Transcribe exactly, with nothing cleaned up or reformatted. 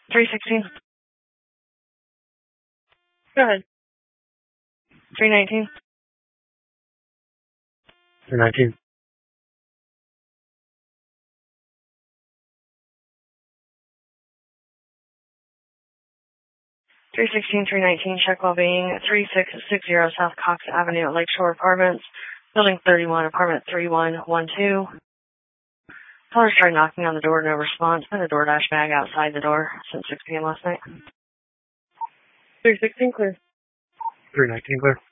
three sixteen. Go ahead. three nineteen. three nineteen. three sixteen, three nineteen, check well-being, three six six zero South Cox Avenue at Lakeshore Apartments, Building thirty-one, Apartment three one one two. Callers tried knocking on the door, no response. Put a DoorDash bag outside the door since six p.m. last night. three sixteen, clear. three nineteen, clear.